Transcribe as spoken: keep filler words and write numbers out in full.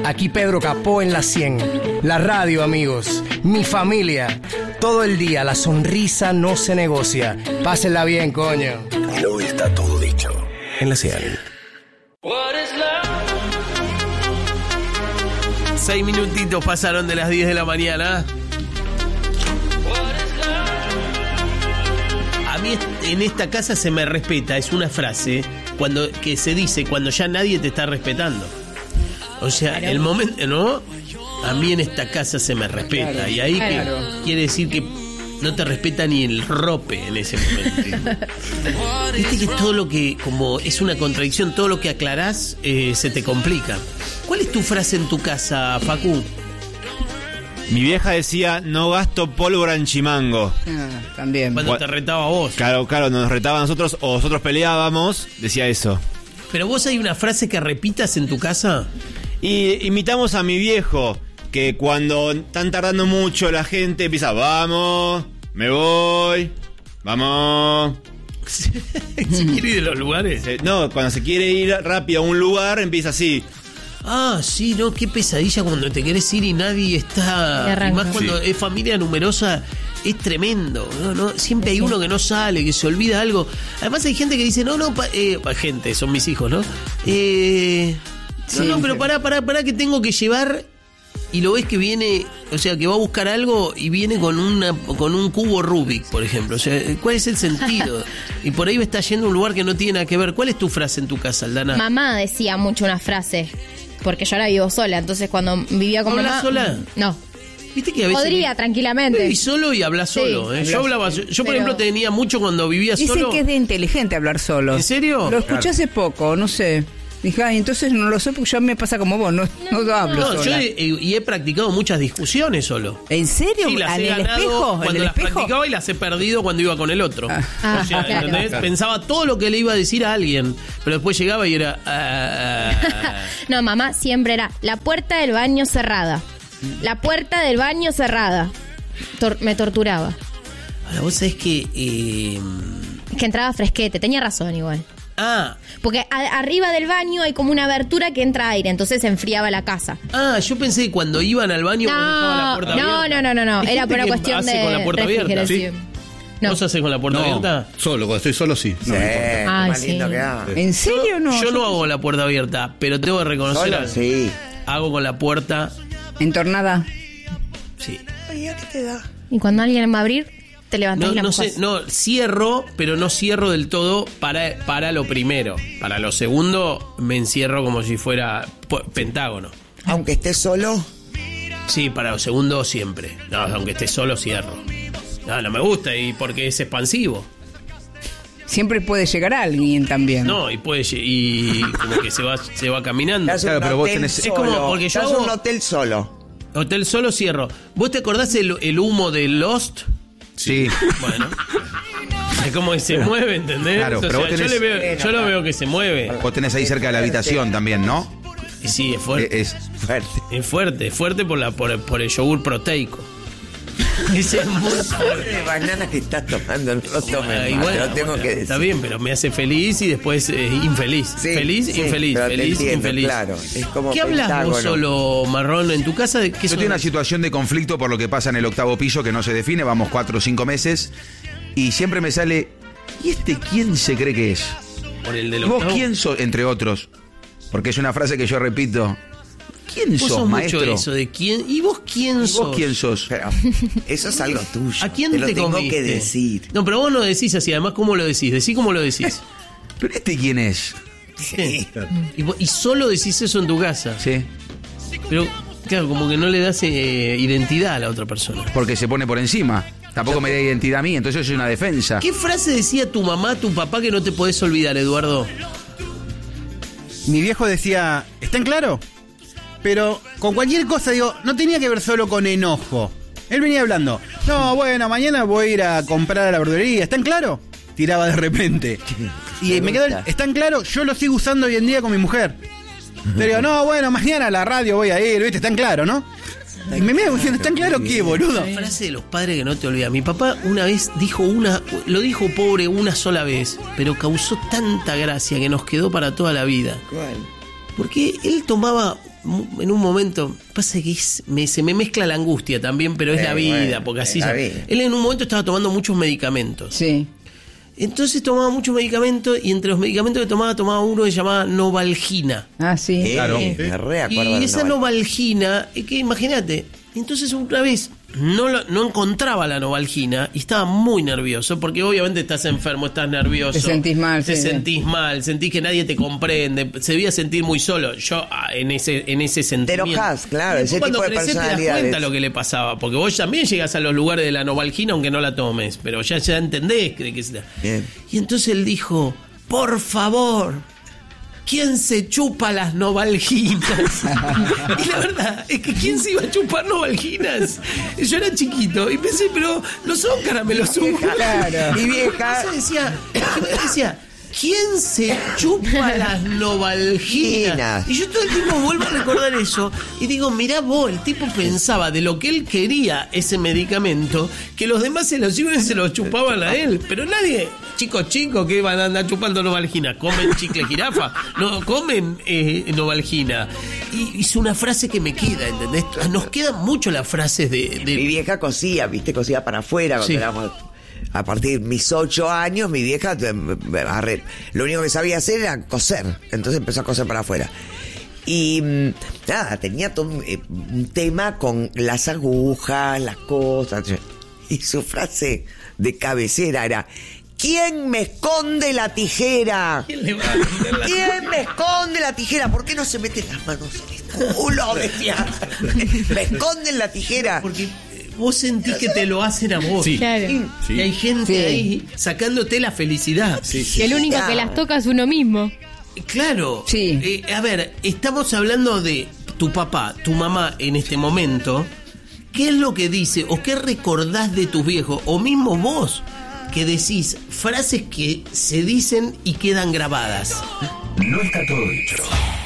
Aquí Pedro Capó en la cien. La radio, amigos. Mi familia. Todo el día la sonrisa no se negocia. Pásenla bien, coño. No está todo dicho. En la cien. Seis minutitos pasaron de las diez de la mañana. A mí en esta casa se me respeta, es una frase cuando que se dice cuando ya nadie te está respetando. O sea, claro. El momento, ¿no? A mí en esta casa se me respeta. Claro. Y ahí claro. que, quiere decir que no te respeta ni el rope en ese momento. Viste que todo lo que, como es una contradicción, todo lo que aclarás eh, se te complica. ¿Cuál es tu frase en tu casa, Facu? Mi vieja decía, no gasto pólvora en chimango. Ah, también. Cuando te retaba a vos. Claro, claro, nos retaba a nosotros o nosotros peleábamos, decía eso. ¿Pero vos hay una frase que repitas en tu casa? Y imitamos a mi viejo, que cuando están tardando mucho la gente empieza, vamos, me voy, vamos. ¿Se quiere ir de los lugares? No, cuando se quiere ir rápido a un lugar empieza así. Ah, sí, no, qué pesadilla cuando te querés ir y nadie está. Y más cuando sí. es familia numerosa, es tremendo, ¿no? ¿no? Siempre hay sí. uno que no sale, que se olvida algo. Además hay gente que dice, no, no, pa, eh, gente, son mis hijos, ¿no? Eh, sí, no, no, pero pará, pará, pará, que tengo que llevar. Y lo ves que viene, o sea, que va a buscar algo y viene con una con un cubo Rubik, por ejemplo. O sea, ¿cuál es el sentido? Y por ahí está yendo a un lugar que no tiene nada que ver. ¿Cuál es tu frase en tu casa, Aldana? Mamá decía mucho una frase. Porque yo ahora vivo sola, entonces cuando vivía con mamá... ¿Hablas sola? No. ¿Viste que a veces podría, tranquilamente. Y solo y hablas solo. Sí, ¿eh? Yo hablaba, yo, yo por ejemplo tenía mucho cuando vivía dicen solo. Dicen que es de inteligente hablar solo. ¿En serio? Lo escuché claro. hace poco, no sé. Dije, ay, entonces no lo sé porque ya me pasa como vos, no, no, no hablo No, sola. yo he, y he practicado muchas discusiones solo. ¿En serio? Sí, las ¿En he el ganado espejo? cuando ¿En el las espejo? practicaba y las he perdido cuando iba con el otro. Ah. O sea, claro. ¿entendés? Pensaba todo lo que le iba a decir a alguien, pero después llegaba y era... Uh... No, mamá siempre era la puerta del baño cerrada. La puerta del baño cerrada. Tor- me torturaba. Ahora, vos sabés que... Eh... Es que entraba fresquete, tenía razón igual. Ah. Porque a- arriba del baño hay como una abertura que entra aire, entonces se enfriaba la casa. Ah, yo pensé que cuando iban al baño no, vos dejabas la puerta no, abierta. No, no, no, no, era por una cuestión hace de con la puerta refrigeración. abierta. ¿Sí? No. ¿Vos haces con la puerta no, abierta? Solo, cuando estoy solo sí. No sí, me importa. Ay, más lindo sí. que haga. ¿En serio no? Yo, yo no hago la puerta abierta, pero tengo que reconocer ¿Solo? algo. Sí. Hago con la puerta... ¿Entornada? Sí. Ay, ¿qué te da? Y cuando alguien va a abrir, te levantás No, y la no empujás. sé, no, cierro, pero no cierro del todo para, para lo primero. Para lo segundo me encierro como si fuera p- pentágono. Aunque estés solo. Sí, para lo segundo siempre. No, aunque esté solo cierro. No, no me gusta y porque es expansivo. Siempre puede llegar alguien también. No, y puede lle- y como que se va se va caminando. Estás Claro, un pero vos hotel tenés- solo. es como porque yo Estás hago- un hotel solo. Hotel solo cierro. ¿Vos te acordás el, el humo de Lost? Sí. Bueno. Es como que se mueve, ¿entendés? Claro, O pero sea, vos tenés- yo, le veo, yo lo veo que se mueve. Vos tenés ahí cerca de la habitación también, ¿no? Y sí, es fuerte. Es Fuerte. Es fuerte, es fuerte por, la, por, por el yogur proteico. Ese es muy fuerte. De banana que estás tomando, no lo tomes Ah, y más, bueno, te lo tengo bueno, que decir. está bien, pero me hace feliz y después eh, infeliz. Sí, feliz, sí, infeliz, pero te feliz, entiendo, infeliz. claro, es como ¿Qué hablas vos pentágono. solo, Marrón, en tu casa? De qué Yo son? tengo una situación de conflicto por lo que pasa en el octavo piso que no se define, vamos cuatro o cinco meses, y siempre me sale, ¿y este quién se cree que es? Por el ¿Y del vos octavo. quién sos? Entre otros, porque es una frase que yo repito. ¿Quién Vos sos, sos maestro? mucho eso de quién. ¿Y vos quién ¿Y sos? vos quién sos? Pero eso es algo tuyo. ¿A quién te te, lo tengo comiste? que decir. No, pero vos no decís así. Además, ¿cómo lo decís? Decí cómo lo decís. ¿Pero este quién es? Sí. Y, vos- y solo decís eso en tu casa. Sí, Pero, claro, como que no le das eh, identidad a la otra persona. porque se pone por encima. Tampoco me da identidad a mí, entonces es una defensa. ¿Qué frase decía tu mamá, tu papá que no te podés olvidar, Eduardo? Mi viejo decía, ¿está en claro? Pero con cualquier cosa, digo, no tenía que ver solo con enojo. Él venía hablando, no, bueno, mañana voy a ir a comprar a la verdulería, ¿está en claro? Tiraba de repente. Y me quedó, el, ¿está en claro? Yo lo sigo usando hoy en día con mi mujer. Te digo, no, bueno, mañana a la radio voy a ir, ¿viste? ¿Está en claro, no? Y me mira diciendo, ¿está en claro qué, boludo? La frase de los padres que no te olvidas. Mi papá una vez dijo una, lo dijo pobre una sola vez, pero causó tanta gracia que nos quedó para toda la vida. ¿Cuál? Porque él tomaba en un momento, pasa que es, me, se me mezcla la angustia también, pero es Eh, la vida, bueno, porque así es la se- vida. él en un momento estaba tomando muchos medicamentos. Sí. Entonces tomaba muchos medicamentos y entre los medicamentos que tomaba, tomaba uno que se llamaba Novalgina. Ah, sí. Eh, Claro. Me reacuerdo Y de esa Noval. Novalgina, es que imagínate, entonces una vez no, lo- no encontraba la Novalgina y estaba muy nervioso, porque obviamente estás enfermo, estás nervioso. Te sentís mal, Te sí, sí. sentís mal, sentís que nadie te comprende, se debía sentir muy solo. Yo ah, en ese, en ese sentimiento. enojás, claro, Y ese después cuando tipo de crecés te das personalidades. cuenta lo que le pasaba, porque vos también llegas a los lugares de la Novalgina aunque no la tomes, pero ya, ya entendés que, que se- Bien. Y entonces él dijo, por favor, ¿quién se chupa las Novalginas? Y la verdad es que ¿quién se iba a chupar Novalginas? Yo era chiquito y pensé, pero no son caramelos húmedos. Claro. Y vieja. Entonces decía, decía, ¿quién se chupa las Novalginas? Ginas. Y yo todo el tiempo vuelvo a recordar eso y digo, mirá vos, el tipo pensaba de lo que él quería ese medicamento, que los demás se los iban y se los chupaban a él. Pero nadie, chicos chicos que van a andar chupando Novalgina, comen chicle jirafa, no comen eh, Novalgina. Y hizo una frase que me queda, ¿entendés? Nos quedan mucho las frases de... de- Mi vieja cosía, viste, cosía para afuera cuando Sí. éramos. A partir de mis ocho años, mi vieja eh, me agarré- lo único que sabía hacer era coser. Entonces empezó a coser para afuera. Y mm, nada, tenía todo un, eh, un tema con las agujas, las cosas. Y su frase de cabecera era: ¿quién me esconde la tijera? ¿Quién le va a vender la- ¿Quién me esconde la tijera? ¿Por qué no se meten las manos en el culo? Decía. Me esconden la tijera. Porque eh, vos sentís que te lo hacen a vos. Claro. Y hay gente Sí. ahí sacándote la felicidad. Que el único que las toca es uno mismo. Claro. Sí. Eh, a ver, estamos hablando de tu papá, tu mamá en este momento. ¿Qué es lo que dice o qué recordás de tus viejos? O mismo vos, que decís frases que se dicen y quedan grabadas. No está todo dicho.